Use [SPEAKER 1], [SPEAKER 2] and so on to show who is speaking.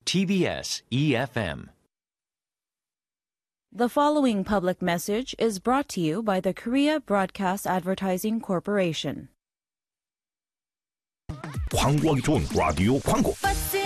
[SPEAKER 1] TBS EFM.
[SPEAKER 2] The following public message is brought to you by the Korea Broadcast Advertising Corporation.
[SPEAKER 3] 광고하기 좋은 라디오 광고.
[SPEAKER 4] 버스